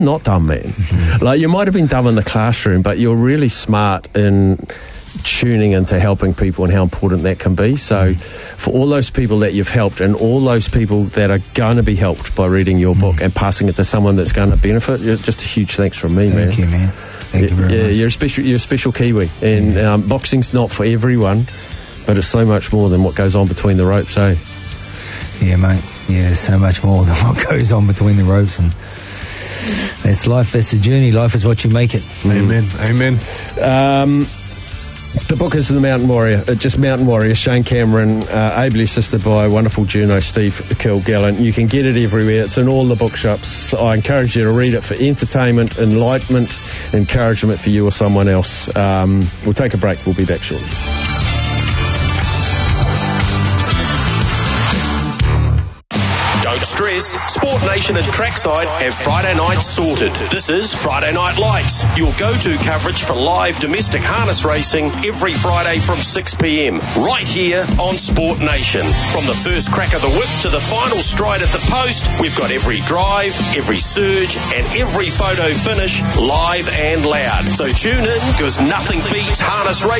not dumb, man. Like, you might have been dumb in the classroom, but you're really smart in tuning into helping people and how important that can be. So for all those people that you've helped and all those people that are going to be helped by reading your book and passing it to someone that's going to benefit, just a huge thanks from me, man. Thank you, man. Thank you very much. You're a special Kiwi, and boxing's not for everyone, but it's so much more than what goes on between the ropes, eh? Yeah, mate. Yeah, so much more than what goes on between the ropes, and that's life. That's the journey. Life is what you make it. Amen. The book is The Mountain Warrior, just Mountain Warrior, Shane Cameron, ably assisted by wonderful Juno, Steve Kilgallen. You can get it everywhere. It's in all the bookshops. I encourage you to read it for entertainment, enlightenment, encouragement for you or someone else. We'll take a break. We'll be back shortly. Don't stress, Sport Nation and Trackside have Friday nights sorted. This is Friday Night Lights, your go-to coverage for live domestic harness racing every Friday from 6 p.m, right here on Sport Nation. From the first crack of the whip to the final stride at the post, we've got every drive, every surge and every photo finish live and loud. So tune in, because nothing beats harness racing